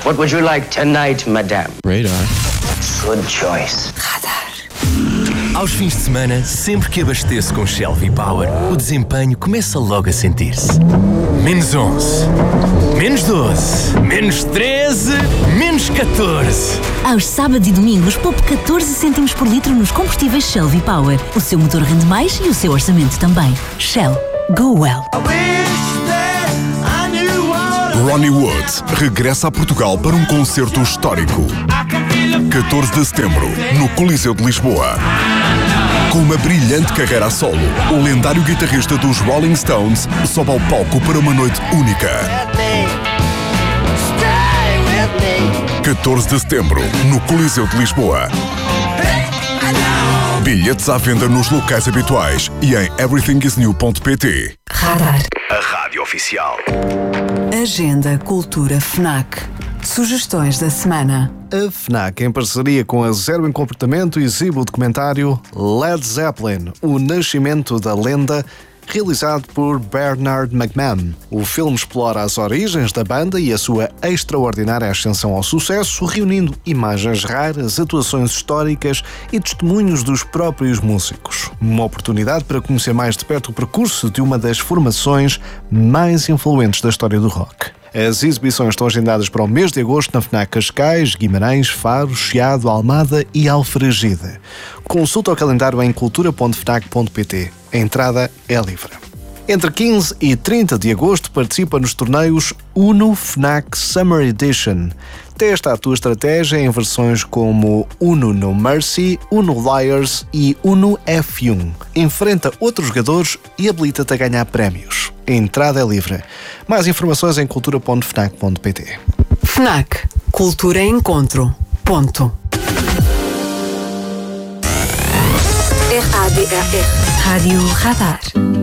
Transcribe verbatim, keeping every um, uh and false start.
What would you like tonight, madame? Radar. Good choice. Radar. Aos fins de semana, sempre que abasteço com Shell V-Power, o desempenho começa logo a sentir-se. Menos onze, menos doze, menos treze, menos catorze. Aos sábados e domingos, poupe catorze cêntimos por litro nos combustíveis Shell V-Power. O seu motor rende mais e o seu orçamento também. Shell. Go well. Ronnie Wood regressa a Portugal para um concerto histórico. catorze de setembro, no Coliseu de Lisboa. Com uma brilhante carreira a solo, o lendário guitarrista dos Rolling Stones sobe ao palco para uma noite única. catorze de setembro, no Coliseu de Lisboa. Bilhetes à venda nos locais habituais e em everything is new ponto pt. Radar. A rádio oficial. Agenda Cultura FNAC. Sugestões da semana. A FNAC, em parceria com a Zero em Comportamento, exibe o documentário Led Zeppelin, o nascimento da lenda, realizado por Bernard McMahon. O filme explora as origens da banda e a sua extraordinária ascensão ao sucesso, reunindo imagens raras, atuações históricas e testemunhos dos próprios músicos. Uma oportunidade para conhecer mais de perto o percurso de uma das formações mais influentes da história do rock. As exibições estão agendadas para o mês de agosto na FNAC Cascais, Guimarães, Faro, Chiado, Almada e Alfragide. Consulta o calendário em cultura ponto fnac ponto pt. A entrada é livre. Entre quinze e trinta de agosto participa nos torneios Uno FNAC Summer Edition. Testa a tua estratégia em versões como Uno No Mercy, Uno Liars e Uno F um. Enfrenta outros jogadores e habilita-te a ganhar prémios. A entrada é livre. Mais informações em cultura ponto fnac ponto pt. FNAC. Cultura em Encontro. Ponto. R A D A R. Rádio Radar.